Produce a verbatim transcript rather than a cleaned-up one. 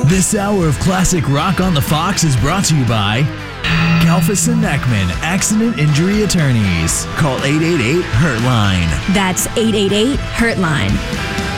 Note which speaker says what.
Speaker 1: This hour of classic rock on the Fox is brought to you by Galfus and Neckman, Accident Injury Attorneys. Call eight eight eight, hurt line.
Speaker 2: That's eight eight eight, hurt line.